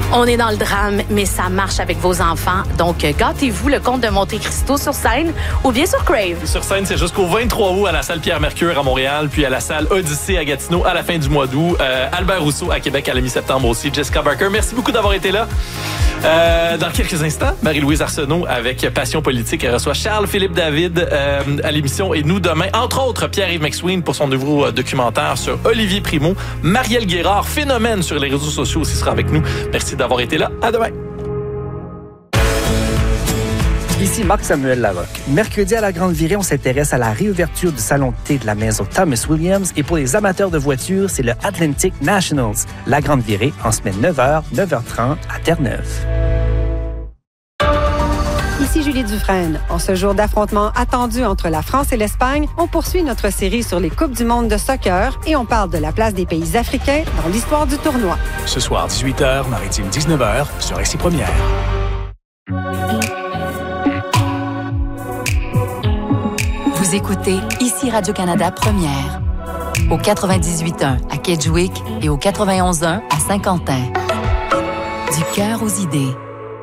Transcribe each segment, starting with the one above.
On est dans le drame, mais ça marche avec vos enfants. Donc, gâtez-vous le Comte de Monte Cristo sur scène ou bien sur Crave. Sur scène, c'est jusqu'au 23 août à la salle Pierre-Mercure à Montréal, puis à la salle Odyssée à Gatineau à la fin du mois d'août. Albert Rousseau à Québec à la mi-septembre aussi. Jessica Barker, merci beaucoup d'avoir été là. Dans quelques instants, Marie-Louise Arsenault avec Passion politique. Elle reçoit Charles-Philippe David à l'émission et nous demain, entre autres, Pierre-Yves McSween pour son nouveau documentaire sur Olivier Primo. Marielle Guérard, phénomène sur les réseaux sociaux aussi, sera avec nous. Merci d'avoir été là. À demain. Ici Marc-Samuel Larocque. Mercredi à la Grande Virée, on s'intéresse à la réouverture du salon de thé de la maison Thomas Williams. Et pour les amateurs de voitures, c'est le Atlantic Nationals. La Grande Virée, en semaine 9h, 9h30 à Terre-Neuve. Ici Julie Dufresne. En ce jour d'affrontement attendu entre la France et l'Espagne, on poursuit notre série sur les Coupes du monde de soccer et on parle de la place des pays africains dans l'histoire du tournoi. Ce soir, 18h, Maritime 19h, sur RCI Première. Vous écoutez ici Radio-Canada Première. Au 98.1 à Kedgewick et au 91.1 à Saint-Quentin. Du cœur aux idées.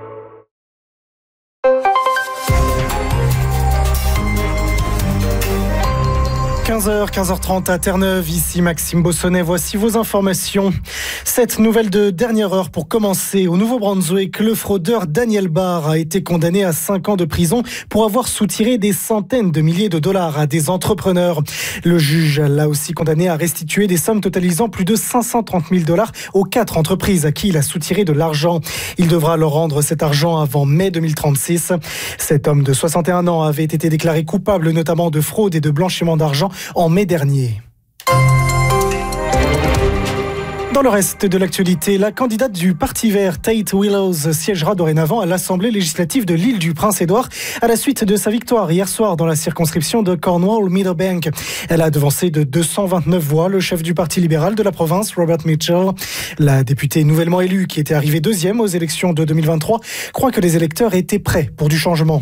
15h30 à Terre-Neuve, ici Maxime Bossonnet. Voici vos informations. Cette nouvelle de dernière heure pour commencer. Au Nouveau-Brunswick, le fraudeur Daniel Barr a été condamné à 5 ans de prison pour avoir soutiré des centaines de milliers de dollars à des entrepreneurs. Le juge l'a aussi condamné à restituer des sommes totalisant plus de 530 000 dollars aux 4 entreprises à qui il a soutiré de l'argent. Il devra leur rendre cet argent avant mai 2036. Cet homme de 61 ans avait été déclaré coupable notamment de fraude et de blanchiment d'argent en mai dernier. Dans le reste de l'actualité, la candidate du Parti vert, Tate Willows, siégera dorénavant à l'Assemblée législative de l'île du Prince-Édouard à la suite de sa victoire hier soir dans la circonscription de Cornwall-Meadowbank. Elle a devancé de 229 voix le chef du Parti libéral de la province, Robert Mitchell. La députée nouvellement élue, qui était arrivée deuxième aux élections de 2023, croit que les électeurs étaient prêts pour du changement.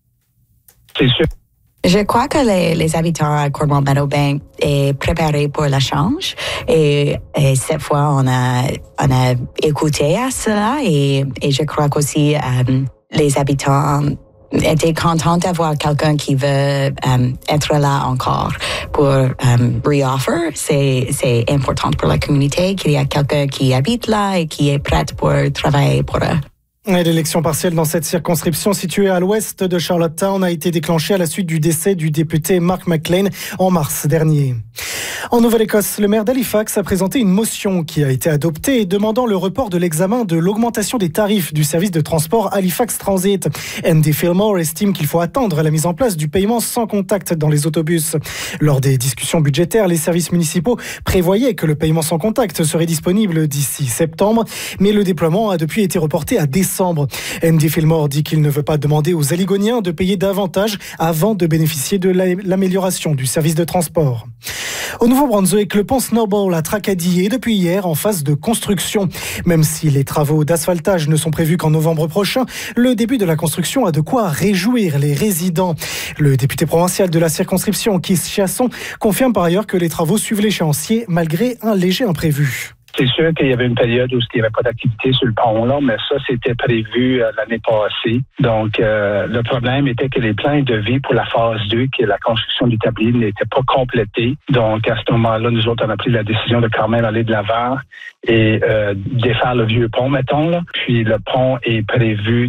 C'est sûr. Je crois que les habitants à Cornwall-Meadowbank sont préparés pour le change et cette fois on a écouté à cela et je crois qu'aussi les habitants étaient contents d'avoir quelqu'un qui veut être là encore pour reoffer. C'est important pour la communauté qu'il y a quelqu'un qui habite là et qui est prêt pour travailler pour eux. L'élection partielle dans cette circonscription située à l'ouest de Charlottetown a été déclenchée à la suite du décès du député Mark McLean en mars dernier. En Nouvelle-Écosse, le maire d'Halifax a présenté une motion qui a été adoptée demandant le report de l'examen de l'augmentation des tarifs du service de transport Halifax Transit. Andy Fillmore estime qu'il faut attendre la mise en place du paiement sans contact dans les autobus. Lors des discussions budgétaires, les services municipaux prévoyaient que le paiement sans contact serait disponible d'ici septembre, mais le déploiement a depuis été reporté à décembre. Andy Fillmore dit qu'il ne veut pas demander aux Alligoniens de payer davantage avant de bénéficier de l'amélioration du service de transport. Au Nouveau-Brunswick, le pont Snowball à Tracadie est depuis hier en phase de construction. Même si les travaux d'asphaltage ne sont prévus qu'en novembre prochain, le début de la construction a de quoi réjouir les résidents. Le député provincial de la circonscription, Keith Chiasson, confirme par ailleurs que les travaux suivent l'échéancier malgré un léger imprévu. C'est sûr qu'il y avait une période où il n'y avait pas d'activité sur le pont-là, mais ça, c'était prévu l'année passée. Donc, le problème était que les plans de vie pour la phase 2, qui est la construction du tablier, n'étaient pas complétés. Donc, à ce moment-là, nous autres, on a pris la décision de quand même aller de l'avant et défaire le vieux pont, mettons. Là. Puis, le pont est prévu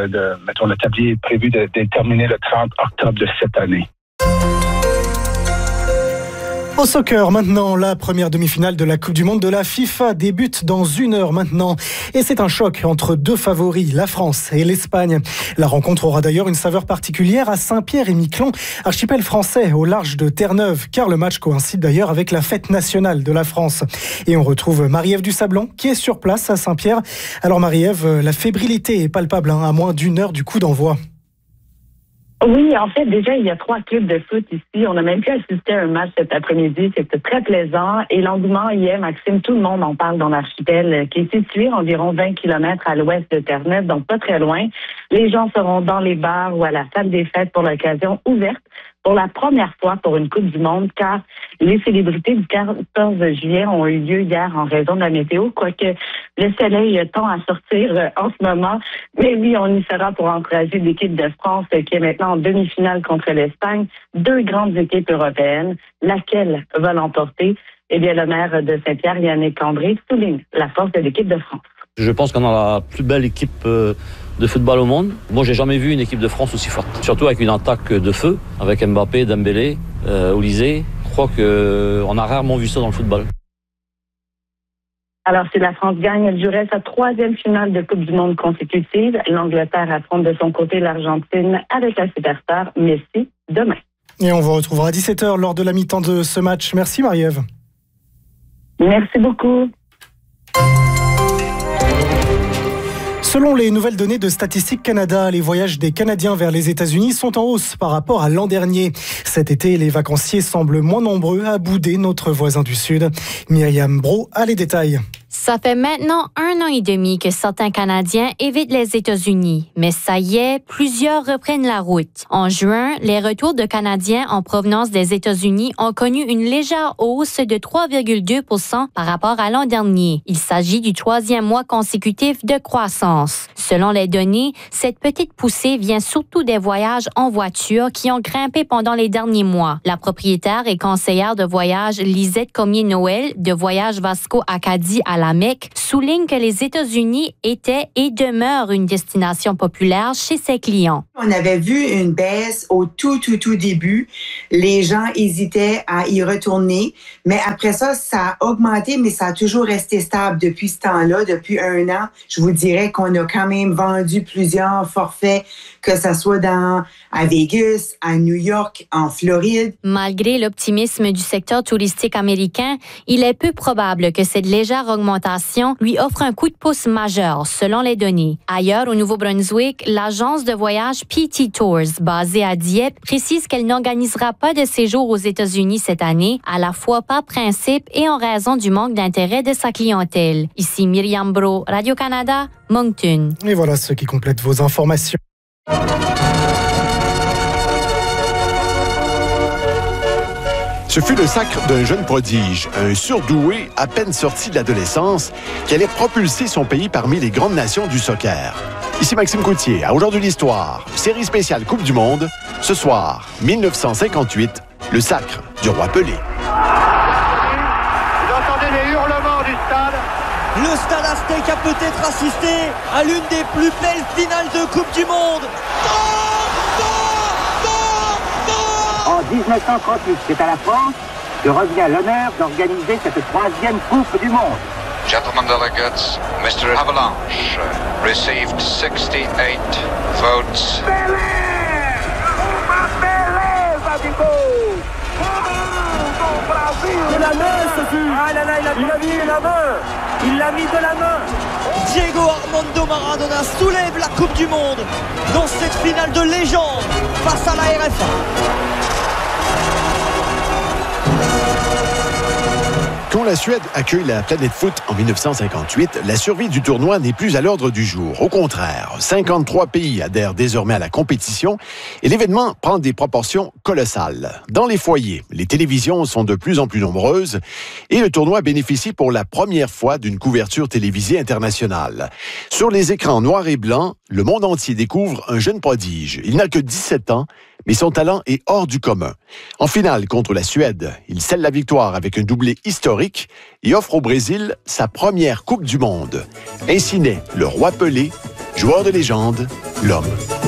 le tablier est prévu de terminer le 30 octobre de cette année. Au soccer, maintenant, la première demi-finale de la Coupe du Monde de la FIFA débute dans 1 heure maintenant. Et c'est un choc entre deux favoris, la France et l'Espagne. La rencontre aura d'ailleurs une saveur particulière à Saint-Pierre-et-Miquelon, archipel français au large de Terre-Neuve, car le match coïncide d'ailleurs avec la fête nationale de la France. Et on retrouve Marie-Ève Dusablon, qui est sur place à Saint-Pierre. Alors Marie-Ève, la fébrilité est palpable, à moins d'1 heure du coup d'envoi. Oui, en fait, déjà, il y a 3 clubs de foot ici. On a même pu assister à un match cet après-midi. C'était très plaisant. Et l'engouement y est, Maxime, tout le monde en parle dans l'archipel, qui est situé environ 20 km à l'ouest de Terre-Neuve, donc pas très loin. Les gens seront dans les bars ou à la salle des fêtes pour l'occasion, ouverte pour la première fois pour une Coupe du Monde, car les célébrités du 14 juillet ont eu lieu hier en raison de la météo, quoique le soleil tend à sortir en ce moment. Mais oui, on y sera pour encourager l'équipe de France qui est maintenant en demi-finale contre l'Espagne. 2 grandes équipes européennes. Laquelle va l'emporter? Eh bien, le maire de Saint-Pierre, Yannick Cambray, souligne la force de l'équipe de France. Je pense qu'on a la plus belle équipe de football au monde. Moi, j'ai jamais vu une équipe de France aussi forte. Surtout avec une attaque de feu, avec Mbappé, Dembélé, Olysée. Je crois qu'on a rarement vu ça dans le football. Alors, si la France gagne, elle jouerait sa 3e finale de Coupe du Monde consécutive. L'Angleterre affronte de son côté l'Argentine avec la superstar Messi demain. Et on vous retrouvera à 17h lors de la mi-temps de ce match. Merci Marie-Ève. Merci beaucoup. Selon les nouvelles données de Statistique Canada, les voyages des Canadiens vers les États-Unis sont en hausse par rapport à l'an dernier. Cet été, les vacanciers semblent moins nombreux à bouder notre voisin du Sud. Myriam Brault a les détails. Ça fait maintenant 1 an et demi que certains Canadiens évitent les États-Unis. Mais ça y est, plusieurs reprennent la route. En juin, les retours de Canadiens en provenance des États-Unis ont connu une légère hausse de 3,2% par rapport à l'an dernier. Il s'agit du 3e mois consécutif de croissance. Selon les données, cette petite poussée vient surtout des voyages en voiture qui ont grimpé pendant les derniers mois. La propriétaire et conseillère de voyage Lisette Cormier-Noël de Voyage Vasco Acadie à la Mecque souligne que les États-Unis étaient et demeurent une destination populaire chez ses clients. On avait vu une baisse au tout début. Les gens hésitaient à y retourner. Mais après ça, ça a augmenté, mais ça a toujours resté stable depuis ce temps-là, depuis 1 an. Je vous dirais qu'on a quand même vendu plusieurs forfaits, que ce soit à Vegas, à New York, en Floride. Malgré l'optimisme du secteur touristique américain, il est peu probable que cette légère augmentation lui offre un coup de pouce majeur, selon les données. Ailleurs, au Nouveau-Brunswick, l'agence de voyage PT Tours, basée à Dieppe, précise qu'elle n'organisera pas de séjour aux États-Unis cette année, à la fois par principe et en raison du manque d'intérêt de sa clientèle. Ici Myriam Brault, Radio-Canada, Moncton. Et voilà ce qui complète vos informations. Ce fut le sacre d'un jeune prodige, un surdoué à peine sorti de l'adolescence, qui allait propulser son pays parmi les grandes nations du soccer. Ici Maxime Coutier, à Aujourd'hui l'Histoire, série spéciale Coupe du Monde. Ce soir, 1958, le sacre du roi Pelé. Vous entendez les hurlements du stade. Le stade Aztec a peut-être assisté à l'une des plus belles finales de Coupe du Monde. En 1938, c'est à la France que revient l'honneur d'organiser cette 3e Coupe du Monde. Gentlemen delegates, Mr. Avalanche received 68 votes. De la main, ce fut. Ah là là, il a mis la main. Il l'a mis de la main. Diego Armando Maradona soulève la Coupe du Monde dans cette finale de légende face à la RFA. Quand la Suède accueille la Planète Foot en 1958, la survie du tournoi n'est plus à l'ordre du jour. Au contraire, 53 pays adhèrent désormais à la compétition et l'événement prend des proportions colossales. Dans les foyers, les télévisions sont de plus en plus nombreuses et le tournoi bénéficie pour la première fois d'une couverture télévisée internationale. Sur les écrans noirs et blancs, le monde entier découvre un jeune prodige. Il n'a que 17 ans, mais son talent est hors du commun. En finale contre la Suède, il scelle la victoire avec un doublé historique et offre au Brésil sa première Coupe du Monde. Ainsi naît le roi Pelé, joueur de légende, l'homme